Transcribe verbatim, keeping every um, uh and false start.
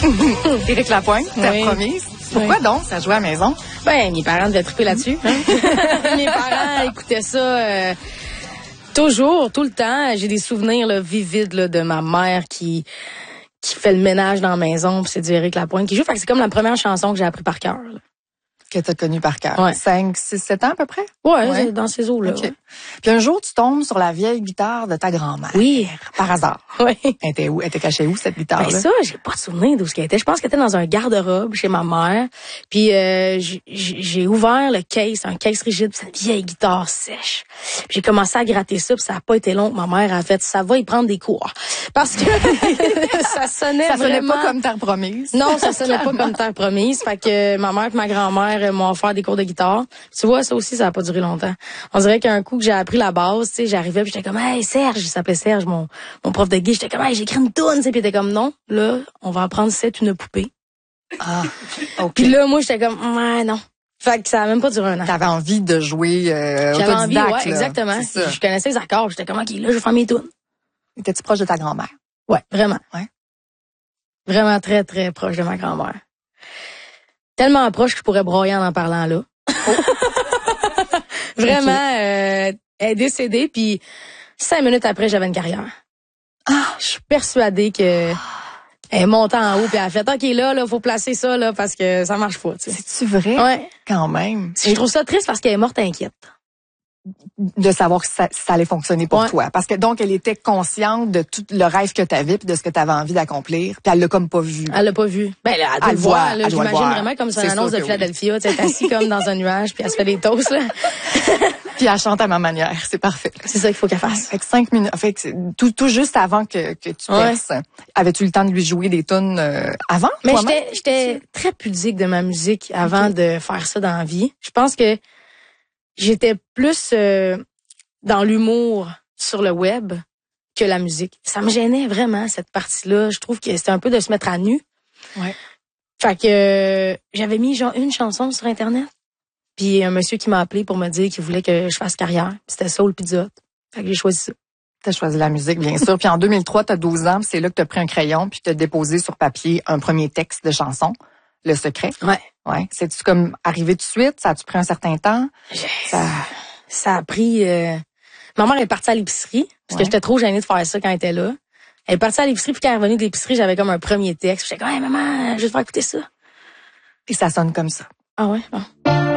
Éric Lapointe, ta Oui. promise. Pourquoi Oui. donc ça jouait à la maison? Ben, mes parents devaient triper là-dessus. Hein? Mes parents écoutaient ça euh, toujours, tout le temps. J'ai des souvenirs là, vivides là, de ma mère qui qui fait le ménage dans la maison, puis c'est du Éric Lapointe qui joue. Fait que c'est comme la première chanson que j'ai appris par cœur. là. Que tu as connu par cœur. Ouais. cinq, six, sept ans à peu près? Ouais, Ouais. c'est dans ces eaux-là. OK. ouais. Puis un jour, tu tombes sur la vieille guitare de ta grand-mère. Oui. Par hasard. Oui. Elle était où? Elle était cachée où, cette guitare-là? Ben ça, j'ai pas de souvenir d'où ce qu'elle était. Je pense qu'elle était dans un garde-robe chez ma mère. Puis euh, j'ai- j'ai ouvert le case, un case rigide, puis c'est une vieille guitare sèche. Puis j'ai commencé à gratter ça, puis ça a pas été long. Ma mère a fait, ça va y prendre des cours. Parce que ça sonnait ça sonnait vraiment... pas comme terre promise. Non, ça sonnait pas comme terre promise. Fait que ma mère et ma grand-mère euh, m'ont offert des cours de guitare. Tu vois, ça aussi, ça a pas duré longtemps. On dirait qu'un coup que j'ai appris la base, tu sais, j'arrivais puis j'étais comme, hey, Serge, il s'appelait Serge, mon, mon prof de guide. J'étais comme, hey, j'ai écrit une toune, tu sais, puis il était comme, non, là, on va apprendre c'est une poupée. Ah, OK. Puis là, moi, j'étais comme, ouais, non. Fait que ça a même pas duré un an. T'avais envie de jouer euh, J'avais envie, autodidacte, ouais, là. exactement. C'est ça. Je connaissais les accords. J'étais comme, OK, là, je vais faire mes tounes. Étais-tu proche de ta grand-mère? Ouais, vraiment. Ouais. Vraiment très, très proche de ma grand-mère. Tellement proche que je pourrais broyer en en parlant là. Vraiment, euh, elle est décédée, puis cinq minutes après, j'avais une carrière. Ah, Je suis persuadée que elle est montée en haut, puis elle a fait, OK, là, là, faut placer ça, là, parce que ça marche pas, tu sais. c'est-tu vrai? Ouais. Quand même. Je trouve ça triste parce qu'elle est morte inquiète. De savoir que ça, ça allait fonctionner pour Ouais. toi. Parce que donc, elle était consciente de tout le rêve que tu avais puis de ce que tu avais envie d'accomplir. Puis elle l'a comme pas vu. Elle l'a pas vu. Ben, là, elle doit Elle le voir, voit, là. elle doit le J'imagine voir. vraiment comme sur C'est une annonce sûr de que oui. Philadelphia, tu sais, assis comme dans un nuage, puis elle se fait des toasts, là. Puis elle chante à ma manière. C'est parfait. C'est ça qu'il faut qu'elle fasse. Fait que cinq minutes. Fait que c'est tout, tout juste avant que, que tu Ouais. perces. Avais-tu le temps de lui jouer des tunes euh, avant? Mais toi-même? j'étais, j'étais très pudique de ma musique avant de faire ça dans la vie. Je pense que j'étais plus euh, dans l'humour sur le web que la musique. Ça me gênait vraiment, cette partie-là. Je trouve que c'était un peu de se mettre à nu. Ouais. Fait que euh, j'avais mis genre une chanson sur Internet. Puis un monsieur qui m'a appelé pour me dire qu'il voulait que je fasse carrière. Puis c'était Soul Pizza Hut. Fait que j'ai choisi ça. T'as choisi la musique, bien sûr. Puis en deux mille trois, t'as douze ans, puis c'est là que t'as pris un crayon, puis t'as déposé sur papier un premier texte de chanson, Le Secret. Ouais. Ouais. C'est-tu comme arrivé tout de suite? Ça a-tu pris un certain temps? Ça, ça a pris... Euh... Ma mère est partie à l'épicerie, parce Ouais. que j'étais trop gênée de faire ça quand elle était là. Elle est partie à l'épicerie, puis quand elle est revenue de l'épicerie, j'avais comme un premier texte. J'étais comme, hey, maman, je vais te faire écouter ça. Puis ça sonne comme ça. Ah ouais? Bon.